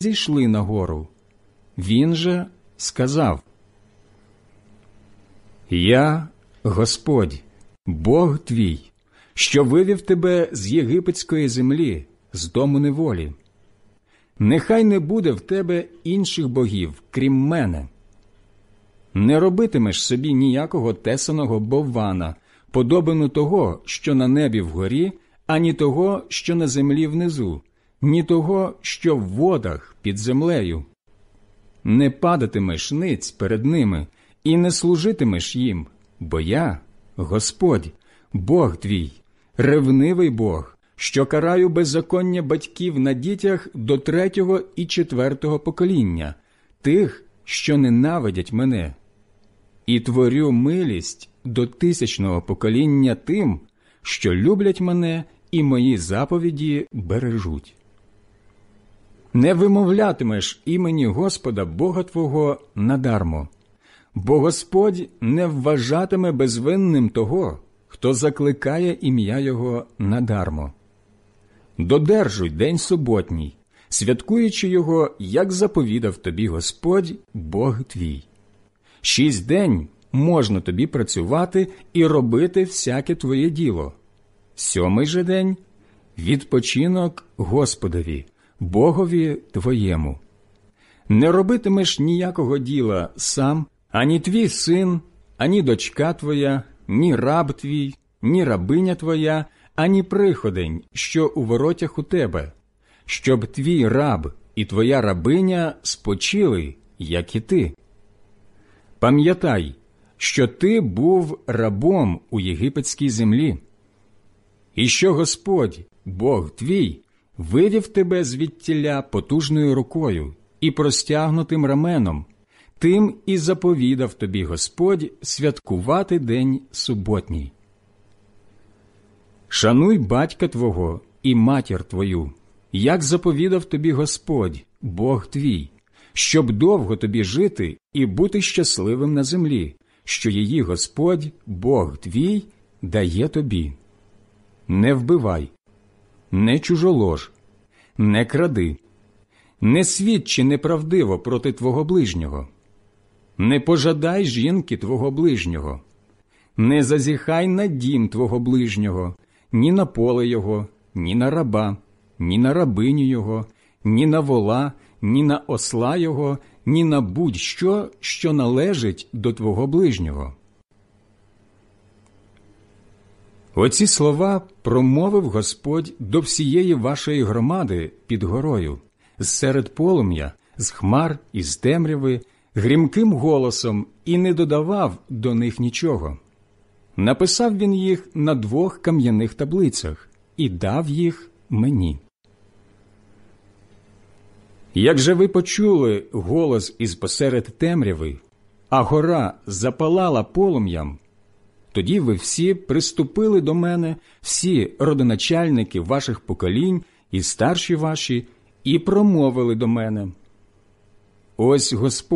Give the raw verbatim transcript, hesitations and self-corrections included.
зійшли на гору. Він же сказав: «Я Господь, Бог твій, що вивів тебе з єгипетської землі, з дому неволі. Нехай не буде в тебе інших богів, крім мене. Не робитимеш собі ніякого тесаного боввана, подобану того, що на небі вгорі, ані того, що на землі внизу, ні того, що в водах під землею. Не падатимеш ниць перед ними і не служитимеш їм, бо я, Господь, Бог твій, ревнивий Бог, що караю беззаконня батьків на дітях до третього і четвертого покоління, тих, що ненавидять мене, і творю милість до тисячного покоління тим, що люблять мене і мої заповіді бережуть. Не вимовлятимеш імені Господа Бога твого надармо, бо Господь не вважатиме безвинним того, хто закликає ім'я Його надармо. Додержуй день суботній, святкуючи його, як заповідав тобі Господь, Бог твій. Шість день можна тобі працювати і робити всяке твоє діло. Сьомий же день – відпочинок Господові, Богові твоєму. Не робитимеш ніякого діла сам, ані твій син, ані дочка твоя, ні раб твій, ні рабиня твоя, ані приходень, що у воротях у тебе, щоб твій раб і твоя рабиня спочили, як і ти. Пам'ятай, що ти був рабом у єгипетській землі, і що Господь, Бог твій, вивів тебе звідтіля потужною рукою і простягнутим раменом, тим і заповідав тобі Господь святкувати день суботній. Шануй батька твого і матір твою, як заповідав тобі Господь, Бог твій, щоб довго тобі жити і бути щасливим на землі, що її Господь, Бог твій, дає тобі. Не вбивай, не чужолож, не кради, не свідчи неправдиво проти твого ближнього, не пожадай жінки твого ближнього, не зазіхай на дім твого ближнього, ні на поле його, ні на раба, ні на рабиню його, ні на вола, ні на осла його, ні на будь-що, що належить до твого ближнього». Оці слова промовив Господь до всієї вашої громади під горою, зсеред полум'я, з хмар і з темряви, грімким голосом, і не додавав до них нічого. Написав він їх на двох кам'яних таблицях і дав їх мені. Як же ви почули голос із посеред темряви, а гора запалала полум'ям, тоді ви всі приступили до мене, всі родоначальники ваших поколінь і старші ваші, і промовили до мене: «Ось Господь,